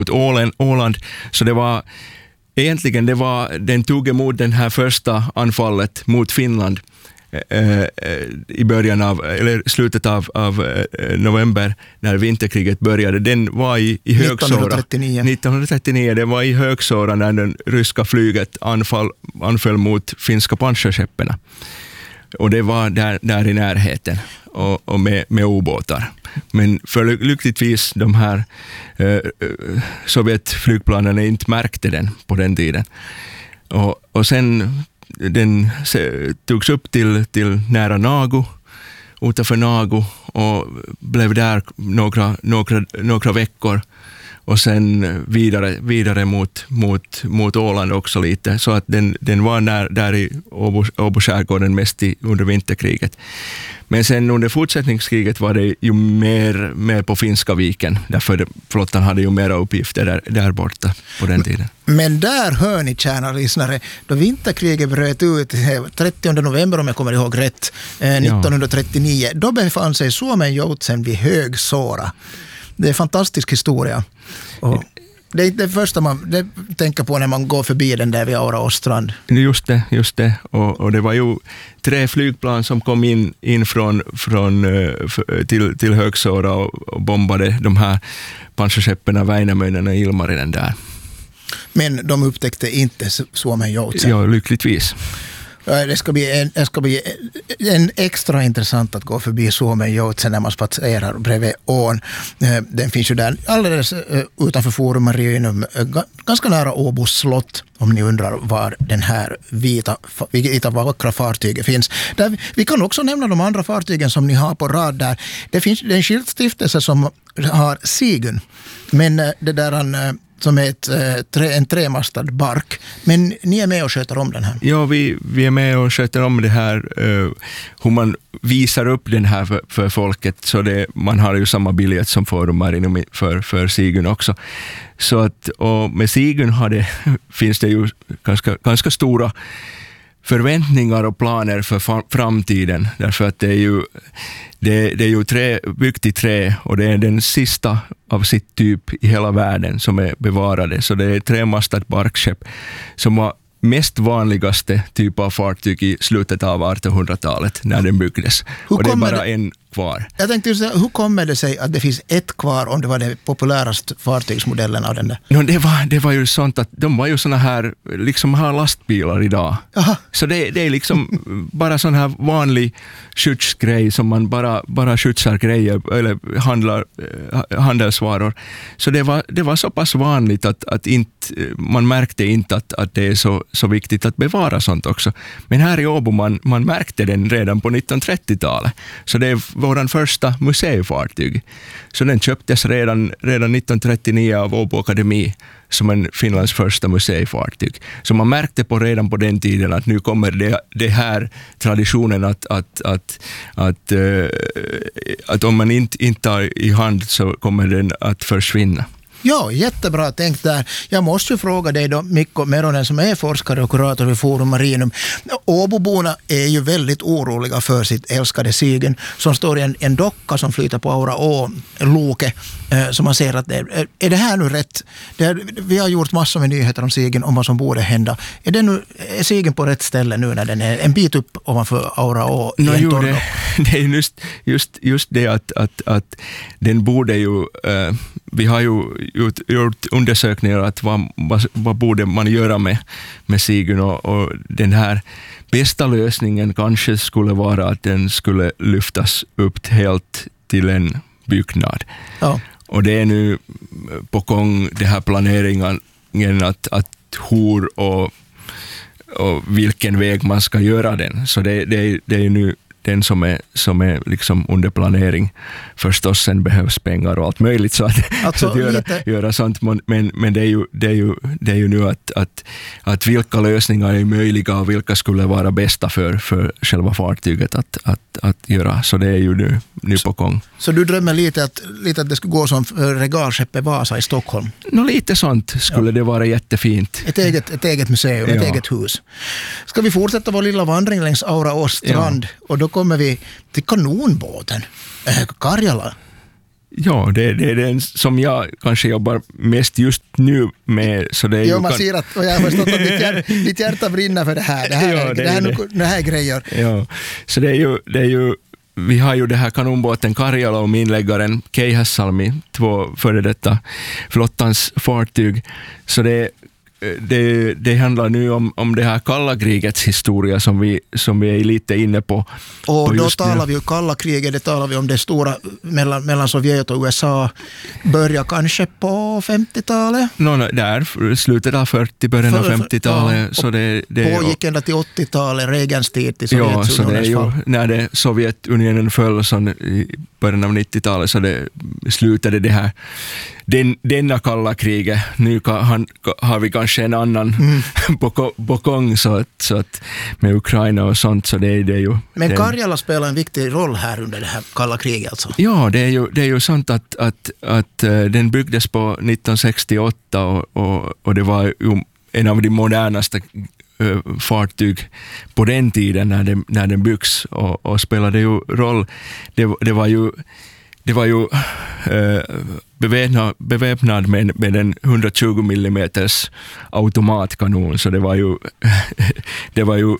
Åland. Så det var egentligen den tog emot den här första anfallet mot Finland i början av, eller slutet av november när vinterkriget började. Den var i högsåra 1939. Det var i högsåra när den ryska flyget anföll mot finska pansarskeppen. Och det var där i närheten och med ubåtar. Men för lyckligtvis de här Sovjetflygplanen inte märkte den på den tiden. Och sen den togs upp till nära Nagu, utanför Nagu, och blev där några veckor. Och sen vidare mot Åland också lite. Så att den var där i Åbo skärgården mest under vinterkriget. Men sen under fortsättningskriget var det ju mer på Finska viken. Därför flottan hade ju mera uppgifter där borta på den tiden. Men där hör ni, kära lyssnare, då vinterkriget bröt ut 30 november, om jag kommer ihåg rätt, 1939. Då befann sig Suomenjoutsen vid Högsåra. Det är en fantastisk historia. Och det är det första man tänker på när man går förbi den där vid Auraåstrand. Just det. Och det var ju 3 flygplan som kom in till Högsåra och bombade de här pansarskeppen Väinämöinen och Ilmarinen där. Men de upptäckte inte Suomenjoutsen? Ja, lyckligtvis. Det ska bli en extra intressant att gå förbi Suomenjoutsen när man spatserar bredvid ån. Den finns ju där alldeles utanför Forum Marinum, ganska nära Åbo slott, om ni undrar var den här vita vackra fartyget finns. Vi kan också nämna de andra fartygen som ni har på rad där. Det finns en skyltstiftelse som har Sigun, men det där som är en tremastad bark. Men ni är med och sköter om den här? Ja, vi är med och sköter om det här. Hur man visar upp den här för folket. Så man har ju samma biljett som Forum Marinum för Sigun också. Så att, och med Sigun finns det ju ganska stora förväntningar och planer för framtiden. Därför att det är ju byggt i trä, och det är den sista av sitt typ i hela världen som är bevarade. Så det är tremastat barkskepp som var mest vanligaste typ av fartyg i slutet av 1800-talet när den byggdes. Och det är bara en kvar. Jag tänkte ju säga, hur kommer det sig att det finns ett kvar om det var det populäraste fartygsmodellen av den där? No, det var ju sånt att de var ju såna här, liksom har lastbilar idag. Aha. Så det är liksom bara sån här vanlig skyddsgrej som man bara skjutsar grejer eller handelsvaror. Så det var så pass vanligt att man märkte inte att det är så viktigt att bevara sånt också. Men här i Åbo man märkte den redan på 1930-talet. Så det är våran första museifartyg. Så den köptes redan 1939 av Åbo Akademi som en Finlands första museifartyg. Så man märkte redan på den tiden att nu kommer det här traditionen att om man inte tar i hand så kommer den att försvinna. Ja, jättebra tänkt där. Jag måste ju fråga dig då, Mikko Meronen, som är forskare och kurator vid Forum Marinum. Åboborna är ju väldigt oroliga för sitt älskade Sigen, som står i en docka som flyter på Auraå-loke, som man ser att är det här nu rätt? Vi har gjort massor med nyheter om Sigen, om vad som borde hända. Är Sigen på rätt ställe nu när den är en bit upp ovanför Auraå? Det är just det att den borde ju... vi har ju gjort undersökningar att vad borde man göra med Sigun, och den här bästa lösningen kanske skulle vara att den skulle lyftas upp helt till en byggnad. Ja. Och det är nu på gång det här planeringen att hur och vilken väg man ska göra den. Så det är nu den som är liksom under planering. Förstås sen behövs pengar och allt möjligt så att göra sånt. Men det är ju nu att vilka lösningar är möjliga och vilka skulle vara bästa för själva fartyget att göra. Så det är ju nu på gång. Så du drömmer lite att det skulle gå som regalskeppet Vasa i Stockholm? Lite sånt skulle det vara jättefint. Ett eget museum, ett eget hus. Ska vi fortsätta vår lilla vandring längs Auraås strand? Och då kommer vi till kanonbåten Karjala. Ja, det är den som jag kanske jobbar mest just nu med. Så det är jo, man ser att, och jag har förstått att ditt hjärta brinner för det här. Det här är grejer. Ja, så det är ju vi har ju det här kanonbåten Karjala och minläggaren Keihässalmi, 2 före detta flottans fartyg. Så det handlar nu om det här kalla krigets historia som vi är lite inne på. Och då talar vi ju kalla kriget, det talar vi om det stora mellan Sovjet och USA. Börjar kanske på 50-talet? Där, slutet av 40, början av 50-talet. Ja, så det pågick ända till 80-talet, Reagans tid till Sovjetunionens fall. Ja, så det är ju fall. när Sovjetunionen föll så i början av 90-talet så det slutade det här denna kalla kriget. Nu har vi kanske en annan på gång så att med Ukraina och sånt. Så det är ju, men Karjala spelar en viktig roll här under det här kalla kriget alltså? Ja, det är ju sant att den byggdes på 1968 och det var ju en av de modernaste fartyg på den tiden när den byggs och spelade ju roll. Det var ju beväpnad med en 120 mm automatkanon, så det var ju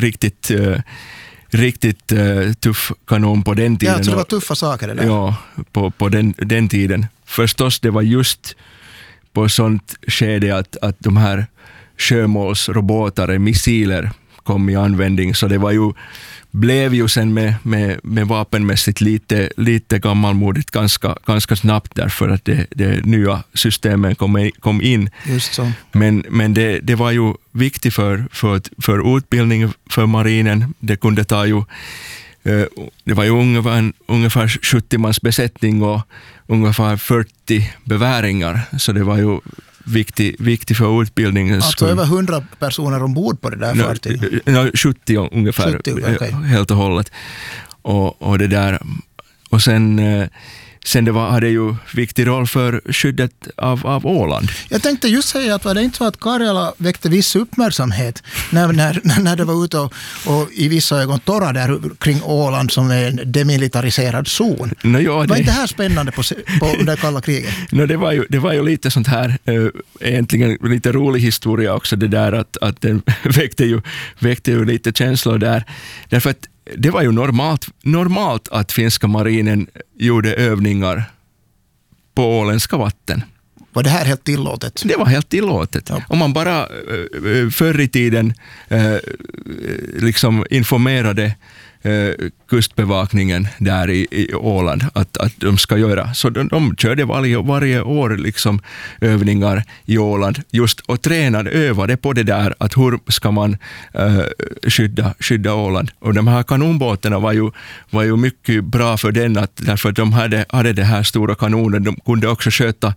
riktigt tuff kanon på den tiden. Ja, så det var tuffa saker det där. Ja, på den tiden. Förstås, det var just på sånt skede att de här sjömålsrobotar, missiler kom i användning, så det blev ju sen med vapenmässigt lite gammalmodigt ganska snabbt därför att det nya systemen kom in. Just så. Men det var ju viktigt för utbildning för marinen. Det kunde ta ju det var ju ungefär 70 mans besättning och ungefär 40 beväringar, så det var ju viktig för utbildningen. Alltså över 100 personer ombord på det där fartyget? 70 ungefär, 70, okay. Helt och hållet. Och det där. Och sen hade ju viktig roll för skyddet av Åland. Jag tänkte just säga att var det inte så att Karjala väckte viss uppmärksamhet när det var ute och i vissa ögon torra där kring Åland som är en demilitariserad zon. Var inte det här spännande på det kalla kriget? Det var ju lite sånt här, egentligen lite rolig historia också, det där att den väckte ju lite känslor där. Därför att det var ju normalt att finska marinen gjorde övningar på åländska vatten. Var det här helt tillåtet? Det var helt tillåtet. Ja. Om man bara förr i tiden liksom informerade kustbevakningen där i Åland att de ska göra. Så de körde varje år liksom övningar i Åland just och övade på det där att hur ska man skydda Åland. Och de här kanonbåtarna var ju mycket bra för den därför att de hade det här stora kanonen. De kunde också sköta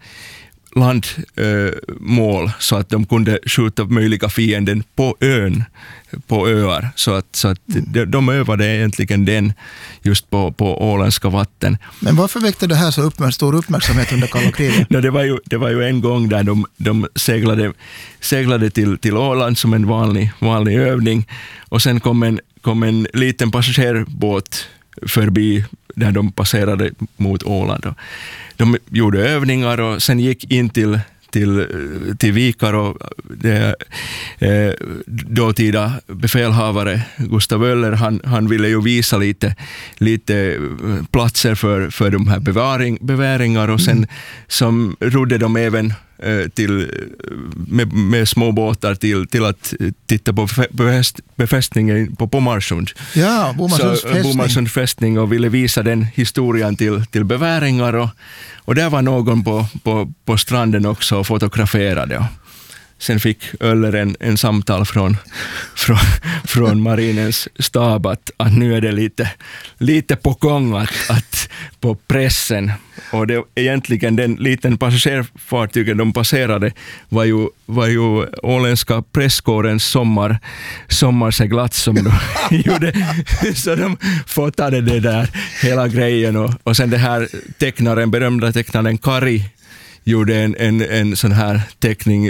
landmål så att de kunde skjuta möjliga fienden på öar. Så att de övade egentligen den just på åländska vatten. Men varför väckte det här så stor uppmärksamhet under kalla kriget? Det var ju en gång där de seglade till Åland som en vanlig övning, och sen kom en liten passagerbåt förbi där de passerade mot Åland. De gjorde övningar och sen gick in till Vikar, och dåtida befälhavare Gustav Öller, han ville ju visa lite platser för de här beväringar, och sen som rodde de även med små båtar till att titta på befästningen på Bomarsund. Ja, Bomarsunds fästning, och ville visa den historien till beväringar, och där var någon på stranden också och fotograferade. Sen fick Öller en samtal från marinens stab att nu är det lite på gång att på pressen. Och det egentligen den liten passagerarfartygen de passerade var ju åländska presskårens sommarseglats som de gjorde. Så de fotade det där hela grejen, och sen det här berömda tecknaren Kari gjorde en sån här teckning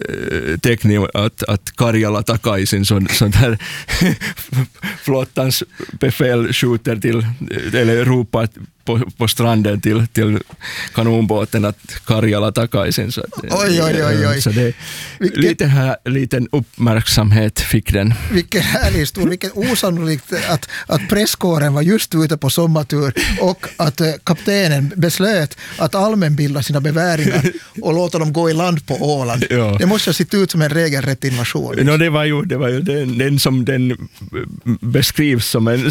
att Karjala takaisin, sån där flottans befäl skjuter till, eller ropar på stranden till kanonbåten att Karjala takaisin. Så att, oj. Så det liten uppmärksamhet fick den. Vilken härlig historia, vilket osannolikt att presskåren var just ute på sommartur och att kaptenen beslöt att allmänbilda sina beväringar och låta dem gå i land på Åland. Ja. Det måste ha sett ut som en regelrätt invasion. No, det var ju den som den beskrivs som en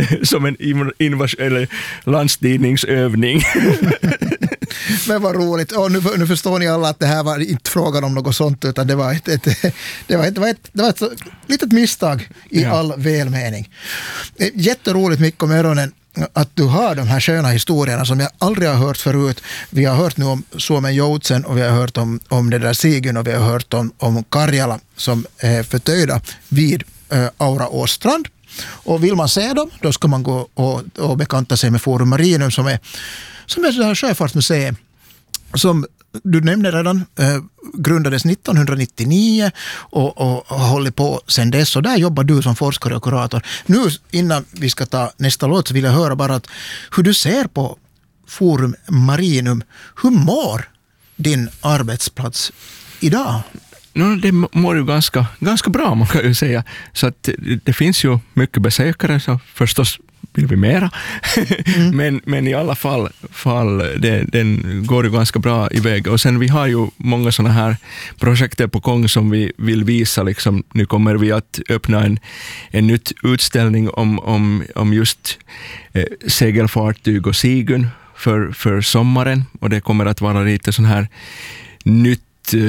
eller landstigningsövning. Men vad roligt. Och nu förstår ni alla att det här var inte frågan om något sånt, utan det var ett litet misstag i all välmening. Jätteroligt, Mikko Meronen, att du har de här sköna historierna som jag aldrig har hört förut. Vi har hört nu om Suomen Joutsen och vi har hört om det där Sigun och vi har hört om Karjala som är förtöjda vid Auraåstrand. Och vill man se dem, då ska man gå och bekanta sig med Forum Marinum som är så här sjöfartsmuseum som du nämnde redan, grundades 1999 och har hållit på sedan dess. Och där jobbar du som forskare och kurator. Nu innan vi ska ta nästa låt så vill jag höra bara hur du ser på Forum Marinum. Hur mår din arbetsplats idag? No, det mår ju ganska bra, man kan ju säga. Så att det finns ju mycket besökare, så förstås vill vi mera. Men i alla fall den går ju ganska bra iväg. Och sen vi har ju många sådana här projekt på gång som vi vill visa. Liksom, nu kommer vi att öppna en nytt utställning om just segelfartyg och Sigun för sommaren. Och det kommer att vara lite sån här nytt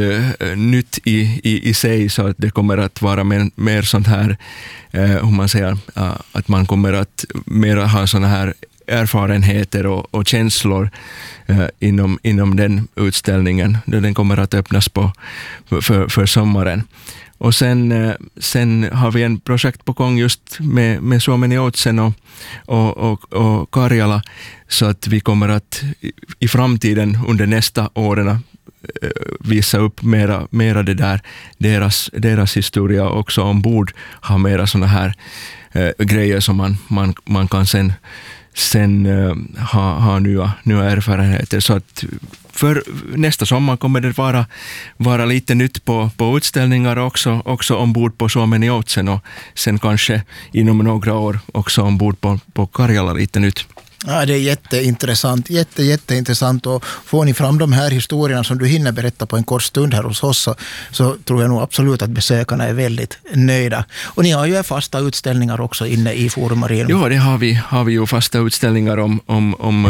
i sig, så att det kommer att vara mer sånt här, hur man säger, att man kommer att mer ha såna här erfarenheter och känslor inom den utställningen. Den kommer att öppnas för sommaren. Och sen har vi en projekt på gång just med Suomen Joutsen och Karjala, så att vi kommer att i framtiden under nästa åren visa upp mera det där, deras historia också ombord, ha mera såna här grejer som man kan sen ha nya erfarenheter. Så att för nästa sommar kommer det vara lite nytt på utställningar också ombord på Suomen Joutsen, och sen kanske inom några år också ombord på Karjala lite nytt. Ja, det är jätteintressant, och får ni fram de här historierna som du hinner berätta på en kort stund här hos oss, så tror jag nog absolut att besökarna är väldigt nöjda. Och ni har ju fasta utställningar också inne i Forum Marinum. Ja, det har vi ju fasta utställningar om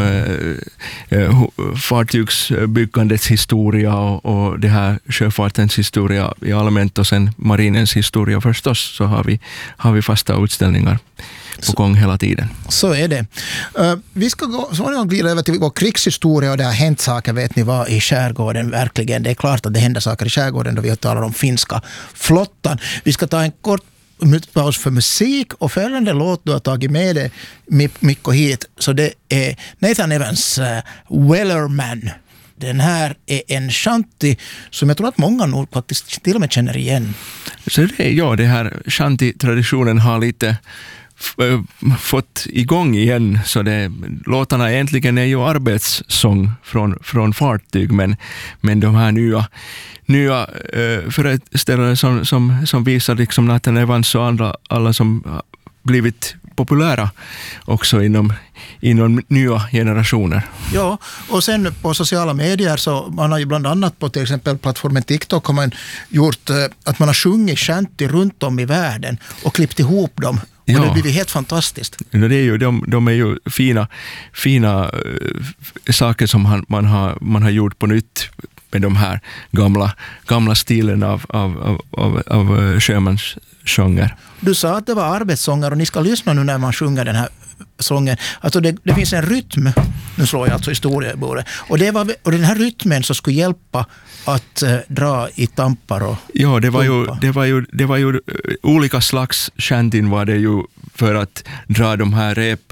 fartygsbyggandets historia och det här sjöfartens historia i allmänt, och sen marinens historia förstås, så har vi fasta utställningar på gång hela tiden. Så är det. Vi ska så glida över till vår krigshistoria, och det har hänt saker, vet ni vad, i skärgården verkligen. Det är klart att det händer saker i skärgården då vi talar om finska flottan. Vi ska ta en kort paus för musik, och följande låt du har tagit med dig, Mikko, hit, så det är Nathan Evans Wellerman. Den här är en shanty som jag tror att många nog faktiskt till och med känner igen. Så det här shanty-traditionen har lite fått igång igen, så låtarna egentligen är ju arbetssång från fartyg, men de här nya föreställare som visar liksom Nathan Evans och alla som blivit populära också inom nya generationer. Ja, och sen på sociala medier, så man har ju bland annat på till exempel plattformen TikTok har man gjort att man har sjungit shanty runt om i världen och klippt ihop dem. Och det blir helt fantastiskt. Det är ju, de är ju fina saker som man har gjort på nytt med de här gamla stilen av sjömanssånger. Du sa att det var arbetssånger, och ni ska lyssna nu när man sjunger den här sången. Alltså det finns en rytm, nu slår jag alltså historiebordet, och den här rytmen så skulle hjälpa att dra i tampar och ja, det var ju olika slags shantyn var det ju för att dra de här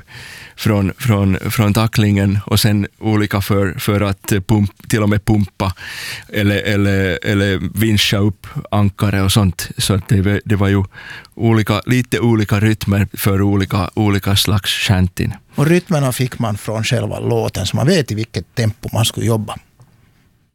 från tacklingen och sen olika för att till och med pumpa eller vinscha upp ankare och sånt. Så att det var ju lite olika rytmer för olika slags shantin. Och rytmerna fick man från själva låten, så man vet i vilket tempo man skulle jobba.